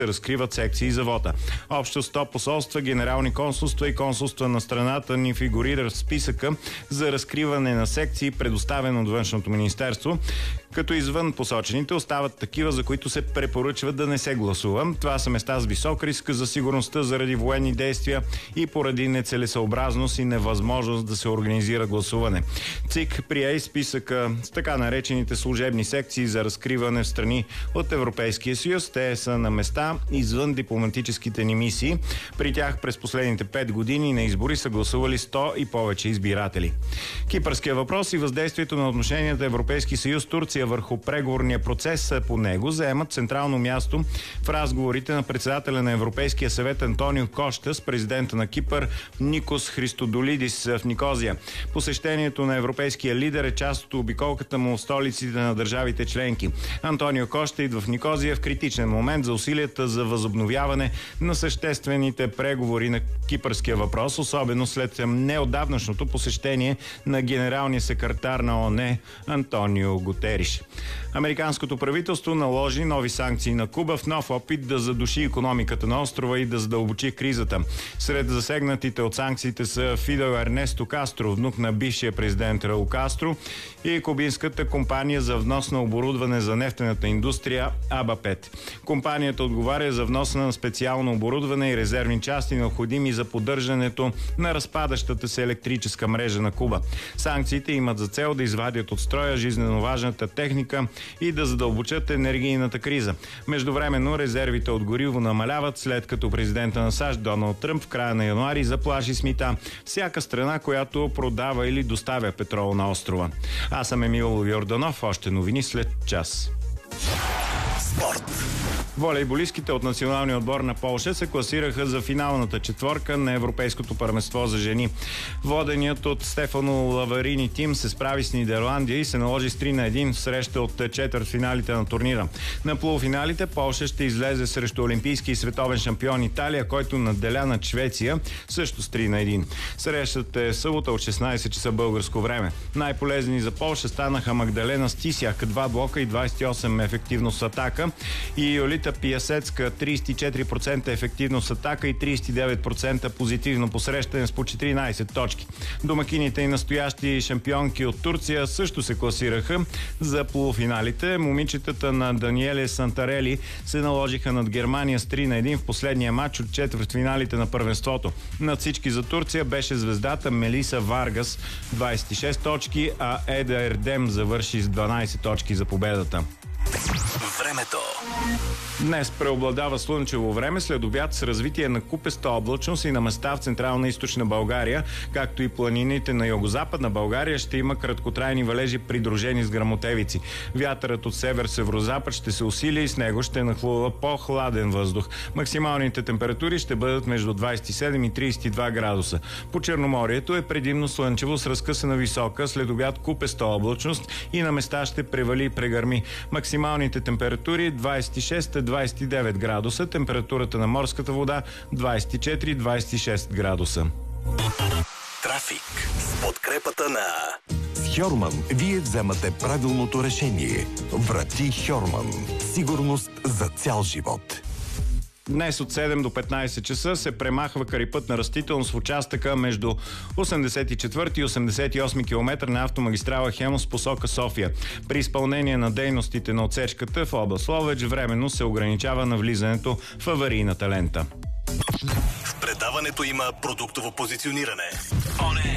разкриват секции за вота. Общо 100 посолства, генерални консулства и консулства на страната ни фигурира в списъка за разкриване на секции, предоставен от Външното министерство, като извън посочените остават такива, за които се препоръчва да не се гласува. Това са места с висок риск за сигурността заради военни действия и поради нецелесъобразност и невъзможност да се организира гласуване. ЦИК прие списъка с така наречените служебни секции за разкриване в страни от Европейския съюз. Те са на места извън дипломатическите ни мисии. При тях през последните 5 години на избори са гласували 100 и повече избиратели. Кипърския въпрос и въздействието на отношенията Европейски съюз Турция върху преговорния процес по него заемат централно място в разговорите на председателя на Европейския съвет Антонио Кошта с президента на Кипър Никос Христодолидис в Никозия. Посещението на европейския лидер е част от обиколката му в столиците на държавите членки. Антонио Кошта идва в Никозия в критичен момент за усилията за възобновяване на съществените преговори на кипърския въпрос, особено след неотдавнашното посещение на генералния секретар на ООН Антонио Гутериш. Американското правителство наложи нови санкции на Куба в нов опит да задуши икономиката на острова и да задълбочи кризата. Сред засегнатите от санкциите са Фидел Ернесто Кастро, внук на бившия президент Раул Кастро, и кубинската компания за внос на оборудване за нефтената индустрия АБА-5. Компанията отговаря за вноса на специално оборудване и резервни части, необходими за поддържането на разпадащата се електрическа мрежа на Куба. Санкциите имат за цел да извадят от строя жизнено важната техника и да задълбочат енергийната криза. Междувременно резервите от гориво намаляват, след като президента на САЩ Доналд Тръмп в края на януари заплаши с мита всяка страна, която продава или доставя петрол на острова. Аз съм Емил Йорданов. Още новини след час. Спорт. Волейболистките от националния отбор на Полша се класираха за финалната четворка на Европейското първенство за жени. Воденият от Стефано Лаварини тим се справи с Нидерландия и се наложи с 3-1 в среща от четвъртфиналите на турнира. На полуфиналите Полша ще излезе срещу олимпийски и световен шампион Италия, който надделя над Швеция също с 3-1. Срещата е събота от 16 часа българско време. Най-полезни за Полша станаха Магдалена Стисяк 2 блока и 28 ефективност с атака и Йолита Пиясецка 34% ефективност с атака и 39% позитивно посрещане с по 14 точки. Домакините и настоящи шампионки от Турция също се класираха за полуфиналите. Момичетата на Даниеле Сантарели се наложиха над Германия с 3-1 в последния матч от четвъртфиналите на първенството. Над всички за Турция беше звездата Мелиса Варгас 26 точки, а Еда Ердем завърши с 12 точки за победата. Времето. Днес преобладава слънчево време, след обяд с развитие на купеста облачност и на места в Централна и Източна България, както и планините на Югозападна България ще има краткотрайни валежи, придружени с гръмотевици. Вятърът от север-северозапад ще се усили и с него ще нахлува по-хладен въздух. Максималните температури ще бъдат между 27 и 32 градуса. По Черноморието е предимно слънчево с разкъсана висока, след обяд купеста облачност и на места ще превали и прегърми. Максималните температури 26-29 градуса, температурата на морската вода 24-26 градуса. Трафик с подкрепата на Хьорман вие вземате правилното решение. Врати Хьорман. Сигурност за цял живот. Днес от 7 до 15 часа се премахва карипътна растителност в участъка между 84 и 88 км на автомагистрала Хемус посока София. При изпълнение на дейностите на отсечката в област Ловеч временно се ограничава навлизането в аварийната лента. В предаването има продуктово позициониране.